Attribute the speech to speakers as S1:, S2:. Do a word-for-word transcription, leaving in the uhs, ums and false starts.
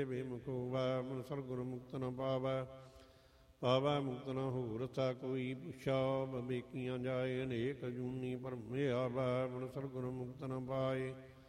S1: ਬੇਮੁਖ ਹੋਵੈ ਮਨ ਸਰਗੁਣ ਮੁਕਤ ਨ ਪਾਵੈ। ਪਾਵੈ ਮੁਕਤ ਨ ਹੋ ਰਸਾ ਕੋਈ ਪੁੱਛਾ ਬਵੇਕੀਆਂ ਜਾਏ ਅਨੇਕ ਜੂਨੀ ਭਰਮੇ ਆਵੈ ਮਨ ਸਰਗੁਣ ਮੁਕਤ ਨ ਪਾਏ।